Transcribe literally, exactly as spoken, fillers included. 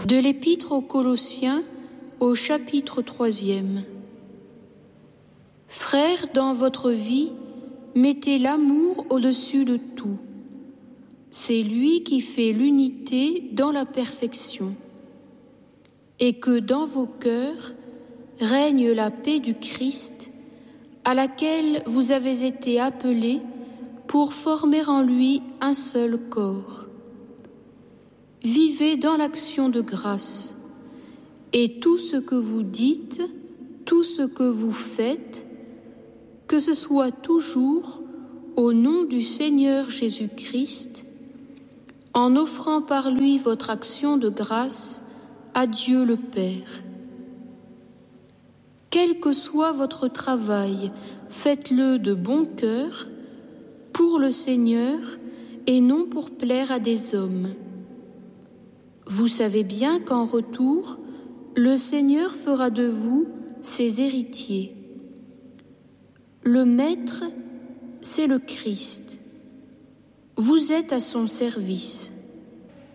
De l'Épître aux Colossiens, au chapitre troisième. Frères, dans votre vie, mettez l'amour au-dessus de tout. C'est lui qui fait l'unité dans la perfection. Et que dans vos cœurs règne la paix du Christ, à laquelle vous avez été appelés pour former en lui un seul corps. Vivez dans l'action de grâce, et tout ce que vous dites, tout ce que vous faites, que ce soit toujours au nom du Seigneur Jésus-Christ, en offrant par lui votre action de grâce à Dieu le Père. Quel que soit votre travail, faites-le de bon cœur, pour le Seigneur et non pour plaire à des hommes. Vous savez bien qu'en retour, le Seigneur fera de vous ses héritiers. Le Maître, c'est le Christ. Vous êtes à son service.